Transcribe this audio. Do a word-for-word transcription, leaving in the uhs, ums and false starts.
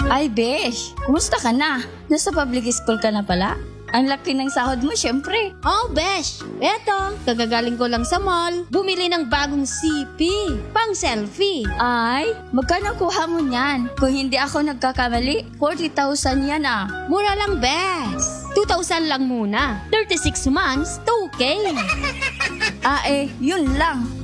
Ay, besh, kumusta ka na? Nasa public school ka na pala? Ang laki ng sahod mo, syempre. Oh, besh! Eto, kagagaling ko lang sa mall. Bumili ng bagong C P. Pang selfie. Ay, magkano kuha mo niyan? Kung hindi ako nagkakamali, forty thousand yan ah. Mura lang, besh. two thousand lang muna. thirty-six months, two K. Ah eh, yun lang.